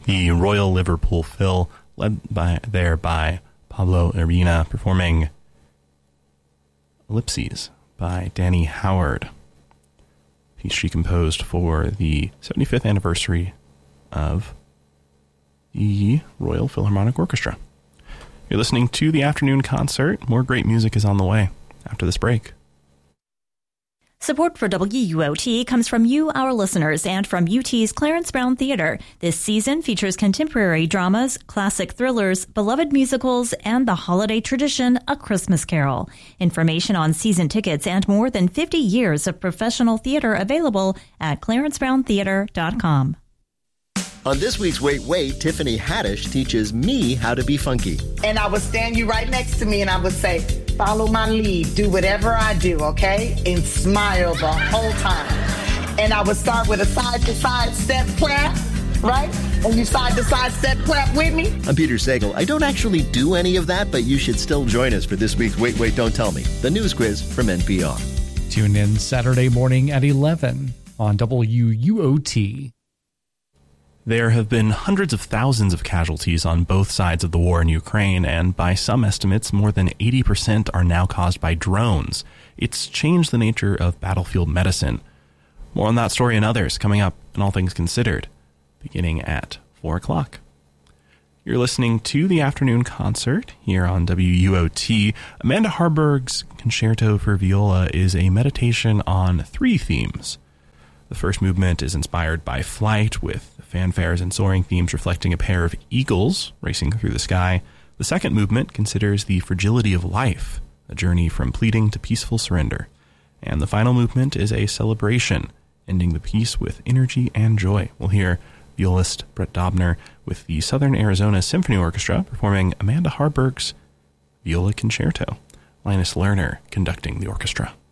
The Royal Liverpool Phil, led by Pablo Urbina, performing Ellipses by Danny Howard, piece she composed for the 75th anniversary of the Royal Philharmonic Orchestra. You're listening to the afternoon concert. More great music is on the way after this break. Support for WUOT comes from you, our listeners, and from UT's Clarence Brown Theater. This season features contemporary dramas, classic thrillers, beloved musicals, and the holiday tradition, A Christmas Carol. Information on season tickets and more than 50 years of professional theater available at clarencebrowntheater.com. On this week's Wait, Tiffany Haddish teaches me how to be funky. And I would stand you right next to me and I would say, follow my lead, do whatever I do, okay? And smile the whole time. And I would start with a side-to-side step clap, right? And you side-to-side step clap with me. I'm Peter Sagal. I don't actually do any of that, but you should still join us for this week's Wait, Don't Tell Me, the news quiz from NPR. Tune in Saturday morning at 11 on WUOT. There have been hundreds of thousands of casualties on both sides of the war in Ukraine, and by some estimates, more than 80% are now caused by drones. It's changed the nature of battlefield medicine. More on that story and others coming up in All Things Considered, beginning at 4 o'clock. You're listening to the afternoon concert here on WUOT. Amanda Harburg's Concerto for Viola is a meditation on 3 themes. The first movement is inspired by flight, with fanfares and soaring themes reflecting a pair of eagles racing through the sky. The second movement considers the fragility of life, a journey from pleading to peaceful surrender. And the final movement is a celebration, ending the piece with energy and joy. We'll hear violist Brett Dobner with the Southern Arizona Symphony Orchestra performing Amanda Harburg's Viola Concerto. Linus Lerner conducting the orchestra.